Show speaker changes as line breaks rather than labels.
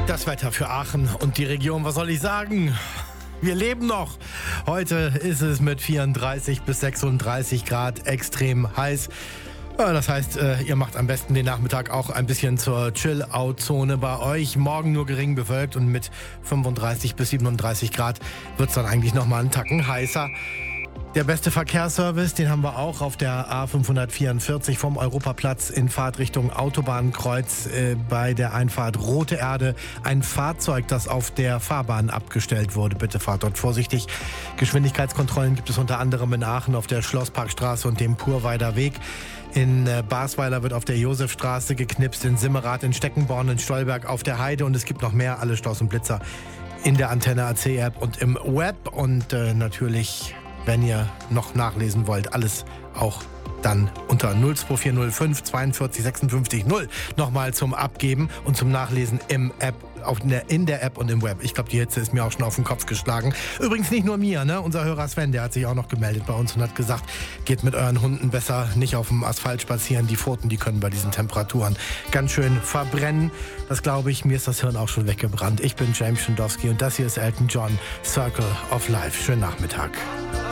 Das Wetter für Aachen und die Region, was soll ich sagen? Wir leben noch. Heute ist es mit 34 bis 36 Grad extrem heiß. Ja, das heißt, ihr macht am besten den Nachmittag auch ein bisschen zur Chill-Out-Zone bei euch. Morgen nur gering bewölkt und mit 35 bis 37 Grad wird es dann eigentlich nochmal einen Tacken heißer. Der beste Verkehrsservice, den haben wir auch auf der A544 vom Europaplatz in Fahrtrichtung Autobahnkreuz bei der Einfahrt Rote Erde. Ein Fahrzeug, das auf der Fahrbahn abgestellt wurde. Bitte fahrt dort vorsichtig. Geschwindigkeitskontrollen gibt es unter anderem in Aachen auf der Schlossparkstraße und dem Purweider Weg. In Basweiler wird auf der Josefstraße geknipst, in Simmerath, in Steckenborn, in Stolberg, auf der Heide und es gibt noch mehr, alle Staus und Blitzer in der Antenne AC-App und im Web und natürlich, wenn ihr noch nachlesen wollt, alles auch dann unter 02405 42 56 0 nochmal zum Abgeben und zum Nachlesen im App, in der App und im Web. Ich glaube, die Hitze ist mir auch schon auf den Kopf geschlagen. Übrigens nicht nur mir, ne? Unser Hörer Sven, der hat sich auch noch gemeldet bei uns und hat gesagt, geht mit euren Hunden besser nicht auf dem Asphalt spazieren. Die Pfoten, die können bei diesen Temperaturen ganz schön verbrennen. Das glaube ich, mir ist das Hirn auch schon weggebrannt. Ich bin James Schindowski und das hier ist Elton John, Circle of Life. Schönen Nachmittag.